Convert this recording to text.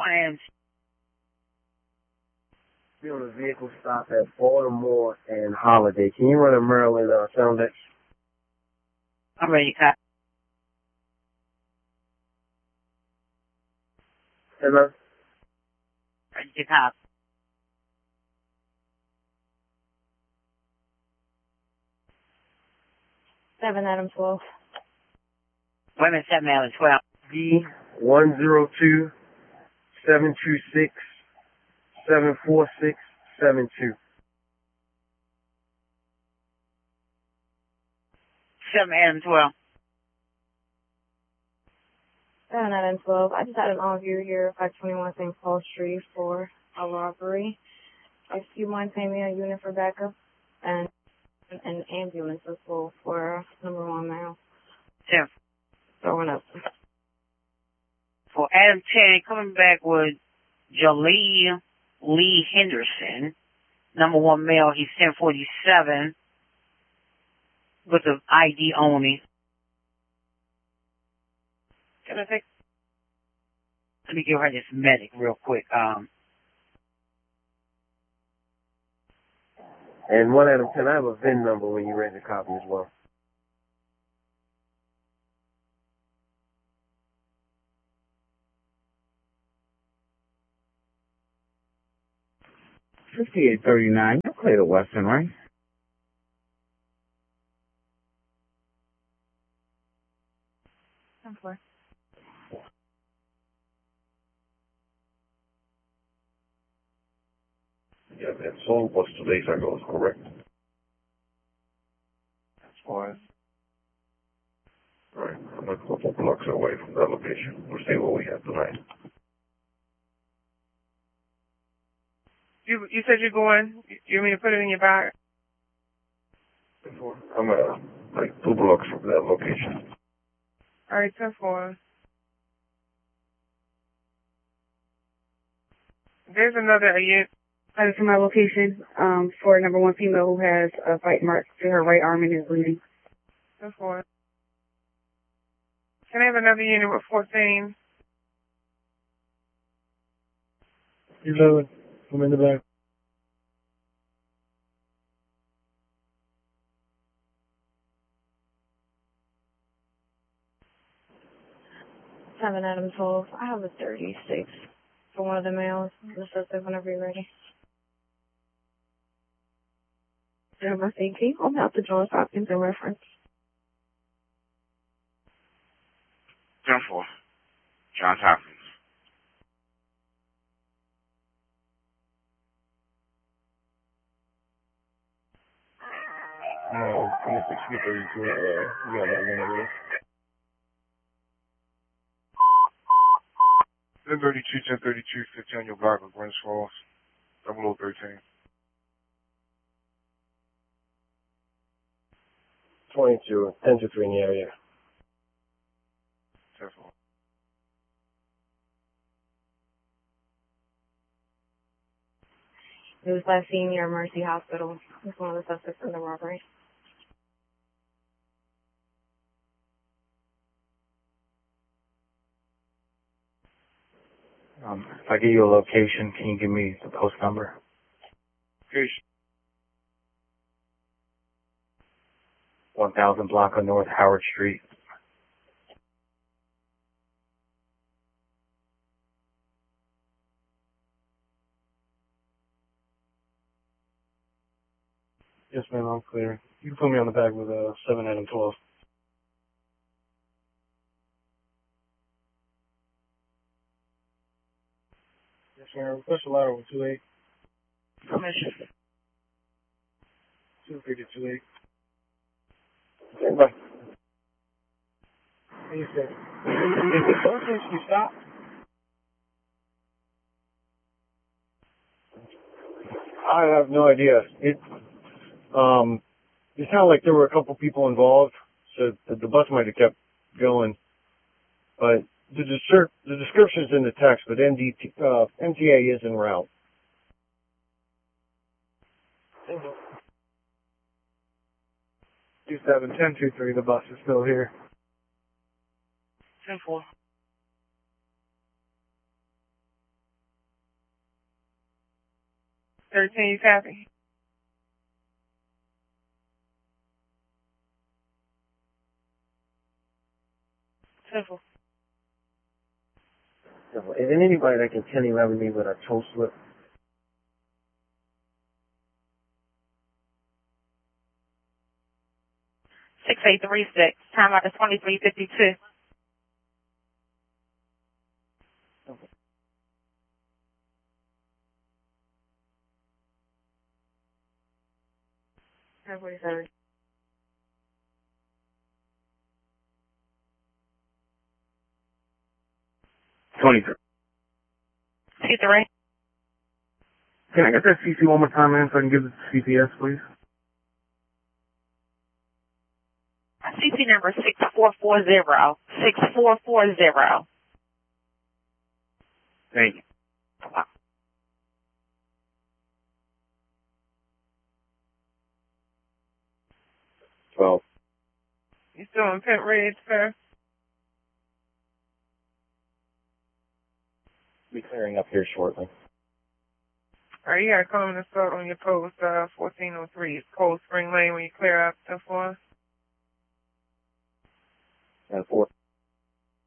1 Be on a vehicle stop at Baltimore and Holiday. Can you run a Maryland sound X? I'm ready, cop. Hello? Ready to cop. Seven Adam 12. Women 7 Adam 12. D102-726-74672. 7 Adam 12. 7 Adam 12. I just had an on-view here, 521 St. Paul Street for a robbery. If you mind paying me a unit for backup and an ambulance as well for number 1 male. 10. Throwing up. For Adam 10, coming back with Jolie Lee Henderson. Number 1 male, he's 1047. With the ID only. Can I take? Let me give her this medic real quick. And 1 Adam 10, I have a VIN number when you're ready to copy as well. $58.39. You play the Western, right? I'm for. Yeah, that sold was 2 days ago, correct? That's fine. Right. I'm a couple blocks away from that location. We'll see what we have tonight. You said you're going. You want me to put it in your bag? I'm like 2 blocks from that location. All right, 10-4. There's another unit from my location for number 1 female who has a bite mark to her right arm and is bleeding. 10-4. Can I have another unit with 14? 11. I'm in the back. Seven Adam 12. I have a 36 for one of the males. The suspect whenever you're ready. I have my thinking. I'm out to Johns Hopkins in reference. 10-4. Johns Hopkins. No, I'm a 632. We got that one over there. 1032, 50 on your block of Greenwich Falls, 0013. 22, 10-3 in the area. 10-4. It was last seen near Mercy Hospital. It's one of the suspects in the robbery. If I give you a location, can you give me the post number? Location. 1000 block of North Howard Street. Yes, ma'am, I'm clear. You can put me on the back with 7 Adam 12. Yes, ma'am. Request a ladder with 28. Permission. 230-28. Okay, bye. How you say? Is it urgent you stop? I have no idea. It sounded like there were a couple people involved, so the bus might have kept going. But the description's in the text, but MTA is en route. 27-10-23, the bus is still here. 10-4. 13, you copy? Simple. Is there anybody that can 1011 me with a toe slip? Six eight three six. Time out is 23:52. Okay. Ten 47. Twenty-three. T3. Can I get that CC one more time, man, so I can give it to CPS, please? CC number 6440. 6440. Thank you. Wow. Well, You still in pit red, sir? be clearing up here shortly. Alright, you gotta come and assault on your post, 1403. It's Cold Spring Lane when you clear out stuff for us. And 4.